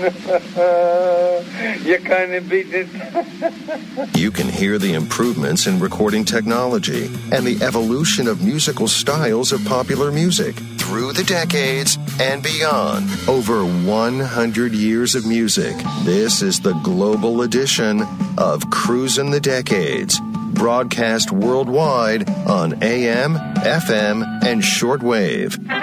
You can't beat it. You can hear the improvements in recording technology and the evolution of musical styles of popular music through the decades and beyond. Over 100 years of music. This is the global edition of Cruisin' the Decades, broadcast worldwide on AM, FM, and shortwave.